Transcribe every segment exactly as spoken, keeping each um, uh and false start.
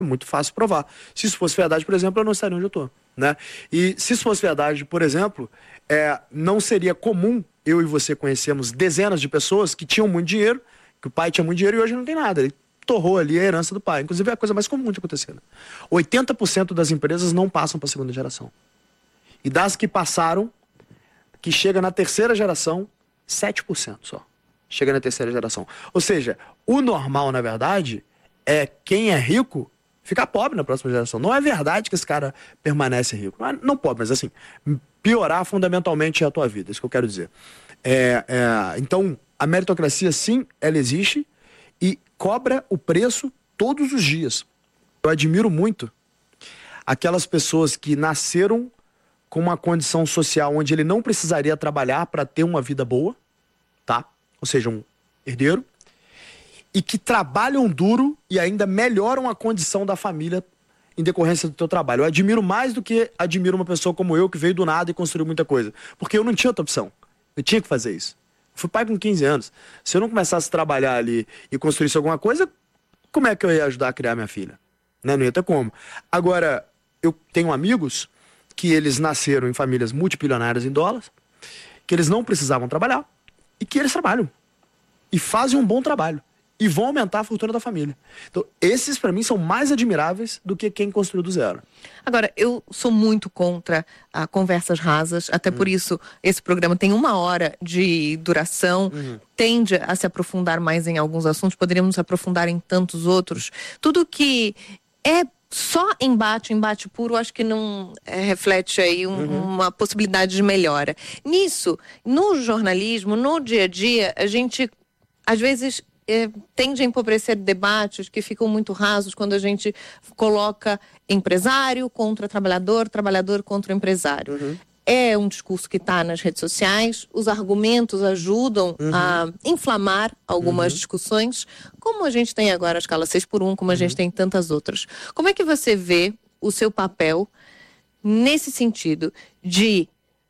muito fácil provar. Se isso fosse verdade, por exemplo, eu não estaria onde eu estou, né? E se isso fosse verdade, por exemplo, é, não seria comum eu e você conhecermos dezenas de pessoas que tinham muito dinheiro, que o pai tinha muito dinheiro e hoje não tem nada. Ele torrou ali a herança do pai. Inclusive é a coisa mais comum de acontecer. Né? oitenta por cento das empresas não passam para a segunda geração. E das que passaram, que chega na terceira geração, sete por cento só. Chega na terceira geração. Ou seja, o normal, na verdade, é quem é rico ficar pobre na próxima geração. Não é verdade que esse cara permanece rico. Não, é, não pobre, mas assim, piorar fundamentalmente a tua vida. É isso que eu quero dizer. É, é, então, a meritocracia, sim, ela existe e cobra o preço todos os dias. Eu admiro muito aquelas pessoas que nasceram com uma condição social onde ele não precisaria trabalhar para ter uma vida boa, tá? Ou seja, um herdeiro, e que trabalham duro e ainda melhoram a condição da família em decorrência do teu trabalho. Eu admiro mais do que admiro uma pessoa como eu que veio do nada e construiu muita coisa. Porque eu não tinha outra opção. Eu tinha que fazer isso. Eu fui pai com quinze anos. Se eu não começasse a trabalhar ali e construísse alguma coisa, como é que eu ia ajudar a criar minha filha? Né? Não ia ter como. Agora, eu tenho amigos que eles nasceram em famílias multibilionárias em dólares, que eles não precisavam trabalhar e que eles trabalham. E fazem um bom trabalho. E vão aumentar a fortuna da família. Então, esses, para mim, são mais admiráveis do que quem construiu do zero. Agora, eu sou muito contra a conversas rasas, até hum. por isso esse programa tem uma hora de duração, uhum. tende a se aprofundar mais em alguns assuntos, poderíamos nos aprofundar em tantos outros. Tudo que é só embate, embate puro, acho que não é, reflete aí um, uhum. uma possibilidade de melhora. Nisso, no jornalismo, no dia a dia, a gente, às vezes... É, tende a empobrecer debates que ficam muito rasos quando a gente coloca empresário contra trabalhador, trabalhador contra empresário. Uhum. É um discurso que está nas redes sociais, os argumentos ajudam uhum. a inflamar algumas uhum. discussões, como a gente tem agora a escala seis por um, como a uhum. gente tem tantas outras. Como é que você vê o seu papel nesse sentido de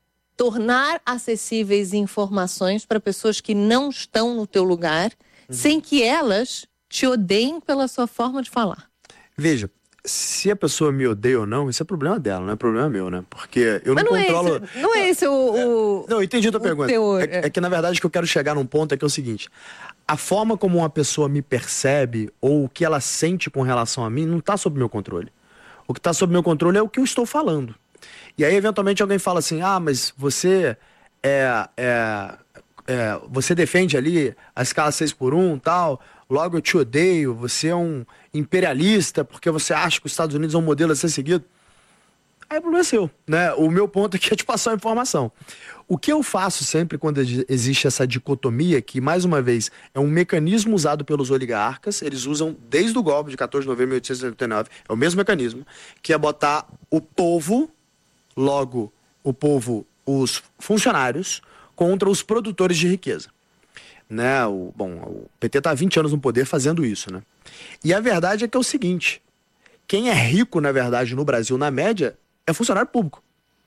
tornar acessíveis informações para pessoas que não estão no teu lugar, sem que elas te odeiem pela sua forma de falar? Veja, se a pessoa me odeia ou não, isso é problema dela, não é problema meu, né? Porque eu Mas não, não controlo... É esse, não é esse o... o não, eu entendi a tua pergunta. Teor... É, é que, na verdade, o que eu quero chegar num ponto é que é o seguinte. A forma como uma pessoa me percebe ou o que ela sente com relação a mim não está sob meu controle. O que está sob meu controle é o que eu estou falando. E aí, eventualmente, alguém fala assim, ah, mas você é... é... É, você defende ali a escala seis por um e tal, logo eu te odeio, você é um imperialista porque você acha que os Estados Unidos é um modelo a ser seguido. Aí o problema é seu, né? O meu ponto aqui é te passar a informação. O que eu faço sempre quando existe essa dicotomia, que mais uma vez é um mecanismo usado pelos oligarcas, eles usam desde o golpe de quatorze de novembro de mil oitocentos e oitenta e nove, é o mesmo mecanismo, que é botar o povo, logo o povo, os funcionários, contra os produtores de riqueza. Né? O, bom, o P T está há vinte anos no poder fazendo isso. Né? E a verdade é que é o seguinte, quem é rico, na verdade, no Brasil, na média, é funcionário público.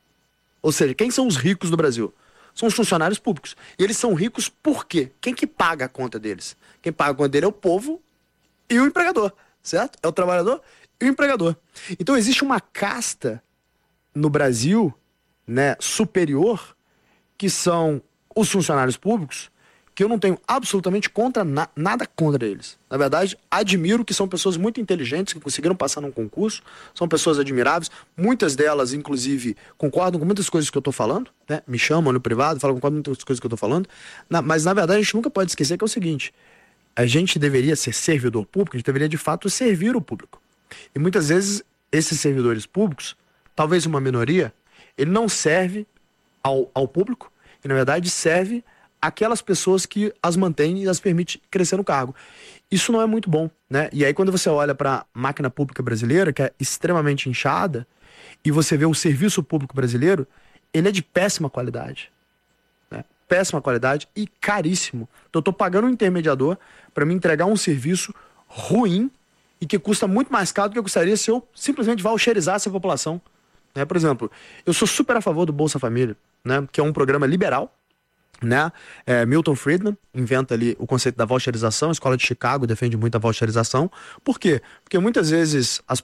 Ou seja, quem são os ricos do Brasil? São os funcionários públicos. E eles são ricos por quê? Quem que paga a conta deles? Quem paga a conta dele é o povo e o empregador, certo? É o trabalhador e o empregador. Então existe uma casta no Brasil, né, superior, que são os funcionários públicos, que eu não tenho absolutamente contra na, nada contra eles. Na verdade, admiro que são pessoas muito inteligentes, que conseguiram passar num concurso, são pessoas admiráveis, muitas delas, inclusive, concordam com muitas coisas que eu estou falando, né? Me chamam no privado, falam com muitas coisas que eu estou falando, na, mas, na verdade, a gente nunca pode esquecer que é o seguinte, a gente deveria ser servidor público, a gente deveria, de fato, servir o público. E, muitas vezes, esses servidores públicos, talvez uma minoria, ele não serve Ao, ao público, e na verdade serve aquelas pessoas que as mantêm e as permite crescer no cargo. Isso não é muito bom, né? E aí quando você olha para a máquina pública brasileira, que é extremamente inchada, e você vê o serviço público brasileiro, ele é de péssima qualidade. Né? Péssima qualidade e caríssimo. Então eu estou pagando um intermediador para me entregar um serviço ruim e que custa muito mais caro do que eu gostaria se eu simplesmente voucherizasse a população. Né? Por exemplo, eu sou super a favor do Bolsa Família, né? Que é um programa liberal, né? É, Milton Friedman inventa ali o conceito da voucherização, a escola de Chicago defende muito a voucherização. Por quê? Porque muitas vezes as